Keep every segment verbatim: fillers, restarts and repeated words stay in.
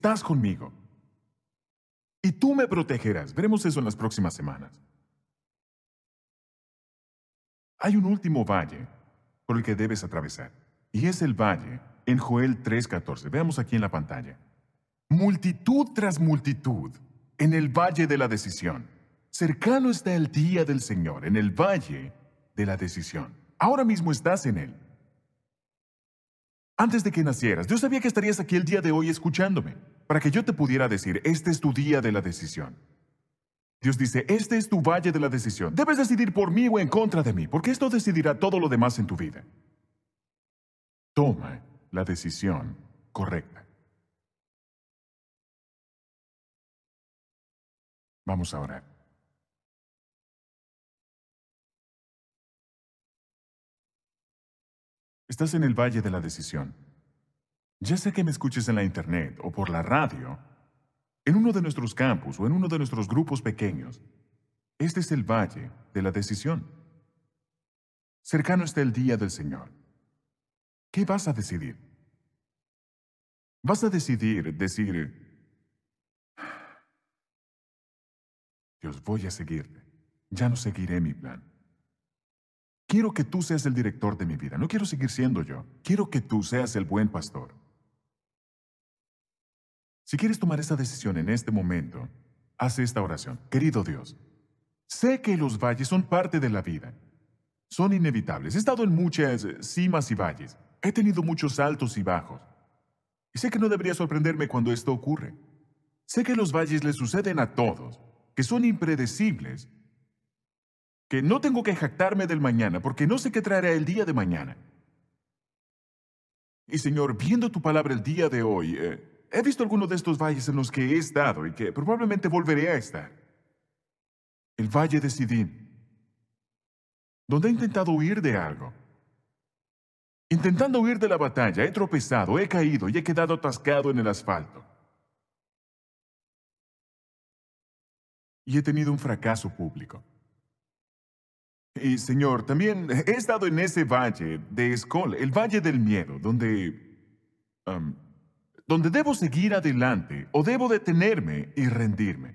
estás conmigo. Y tú me protegerás. Veremos eso en las próximas semanas. Hay un último valle por el que debes atravesar. Y es el valle en Joel tres catorce. Veamos aquí en la pantalla. Multitud tras multitud en el valle de la decisión. Cercano está el día del Señor, en el valle de la decisión. Ahora mismo estás en él. Antes de que nacieras, Dios sabía que estarías aquí el día de hoy escuchándome, para que yo te pudiera decir, este es tu día de la decisión. Dios dice, este es tu valle de la decisión. Debes decidir por mí o en contra de mí, porque esto decidirá todo lo demás en tu vida. Toma la decisión correcta. Vamos a orar. Estás en el valle de la decisión. Ya sea que me escuches en la internet o por la radio, en uno de nuestros campus o en uno de nuestros grupos pequeños, este es el valle de la decisión. Cercano está el día del Señor. ¿Qué vas a decidir? Vas a decidir decir, Dios, voy a seguirte. Ya no seguiré mi plan. Quiero que tú seas el director de mi vida. No quiero seguir siendo yo. Quiero que tú seas el buen pastor. Si quieres tomar esa decisión en este momento, haz esta oración. Querido Dios, sé que los valles son parte de la vida. Son inevitables. He estado en muchas cimas y valles. He tenido muchos altos y bajos. Y sé que no debería sorprenderme cuando esto ocurre. Sé que los valles le suceden a todos, que son impredecibles, que no tengo que jactarme del mañana porque no sé qué traerá el día de mañana. Y Señor, viendo tu palabra el día de hoy, eh, he visto algunos de estos valles en los que he estado y que probablemente volveré a estar. El valle de Sidín, donde he intentado huir de algo. Intentando huir de la batalla, he tropezado, he caído y he quedado atascado en el asfalto. Y he tenido un fracaso público. Y, Señor, también he estado en ese valle de Escol, el valle del miedo, donde... um, donde debo seguir adelante o debo detenerme y rendirme.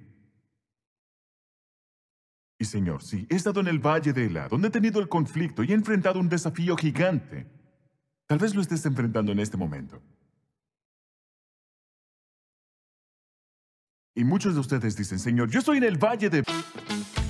Y, Señor, sí, he estado en el valle de Elá, donde he tenido el conflicto y he enfrentado un desafío gigante. Tal vez lo estés enfrentando en este momento. Y muchos de ustedes dicen, Señor, yo estoy en el valle de...